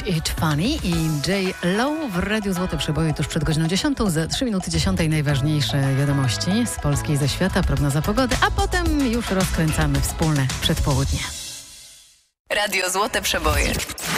Find It Funny i J. Lo w Radiu Złote Przeboje tuż przed godziną 10. Za 3 minuty 10 najważniejsze wiadomości z Polski i ze świata, prognoza pogody, a potem już rozkręcamy wspólne przedpołudnie. Radio Złote Przeboje.